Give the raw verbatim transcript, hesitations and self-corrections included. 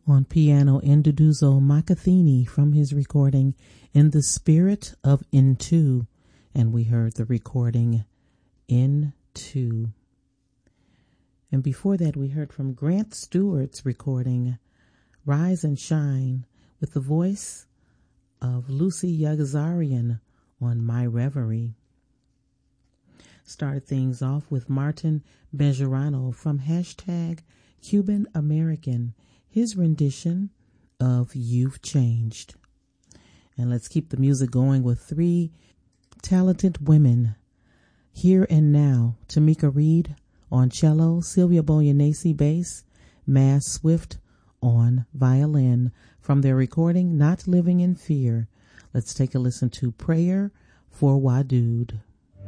On piano, Nduduzo Makathini from his recording In the Spirit of Into, and we heard the recording Into. And before that, we heard from Grant Stewart's recording Rise and Shine with the voice of Lucy Yagazarian on My Reverie. Started things off with Martin Bejarano from hashtag Cuban American, his rendition of You've Changed. And let's keep the music going with three talented women. Here and Now, Tamika Reed on cello, Sylvia Boyanese bass, Maz Swift on violin, from their recording Not Living in Fear. Let's take a listen to Prayer for Wadud.